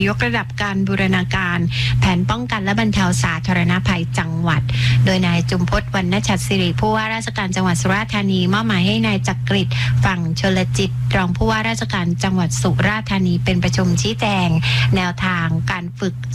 ยกระดับการบูรณาการแผนป้องกันและบรรเทาสาธารณภัยจังหวัดโดยนายจุมพจน์ วรรณชัดศิริผู้ว่าราชการจังหวัดสุราษฎร์ธานีมอบหมายให้นายจักริดฝั่งชลจิตรองผู้ว่าราชการจังหวัดสุราษฎร์ธานีเป็นประชุมชี้แจงแนวทางการฝึก